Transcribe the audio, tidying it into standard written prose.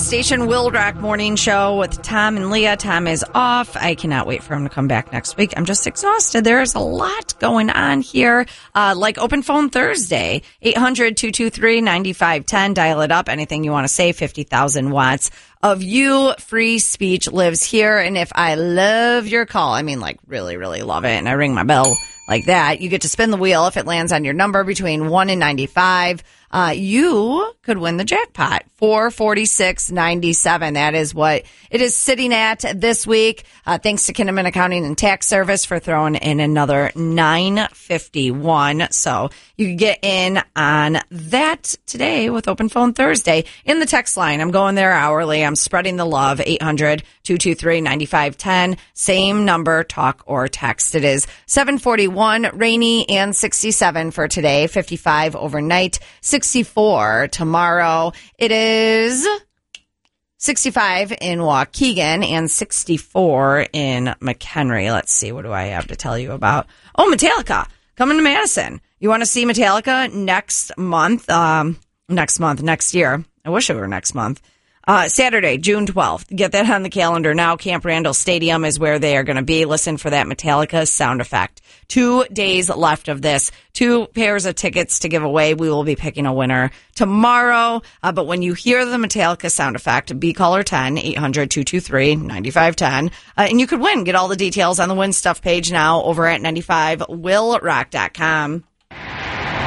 Station Will Rock Morning Show with Tom and Leah. Tom is off. I cannot wait for him to come back next week. I'm just exhausted. There's a lot going on here. Like Open Phone Thursday, 800-223-9510. Dial it up. Anything you want to say, 50,000 watts of you. Free speech lives here. And if I love your call, I mean, like, really, really love it, and I ring my bell like that, you get to spin the wheel. If it lands on your number between 1 and 95, you could win the jackpot, $446.97. That is what it is sitting at this week. Thanks to Kinnaman Accounting and Tax Service for throwing in another $951. So you can get in on that today with Open Phone Thursday. In the text line, I'm going there hourly. I'm spreading the love, 800-223-9510. Same number, talk or text. It is 741, rainy and 67 for today, 55 overnight, 64 tomorrow. It is 65 in Waukegan and 64 in McHenry. Let's see, what do I have to tell you about? Oh, Metallica coming to Madison. You want to see Metallica next year. I wish it were next month. Saturday, June 12th. Get that on the calendar now. Camp Randall Stadium is where they are going to be. Listen for that Metallica sound effect. 2 days left of this. 2 pairs of tickets to give away. We will be picking a winner tomorrow. But when you hear the Metallica sound effect, be caller 10, 800-223-9510. And you could win. Get all the details on the Win Stuff page now over at 95willrock.com.